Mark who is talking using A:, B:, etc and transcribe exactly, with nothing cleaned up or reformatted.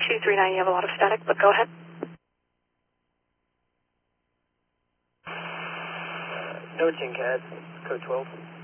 A: two three nine, you have a lot of static, but go ahead.
B: Uh, Noting C A D, code twelve.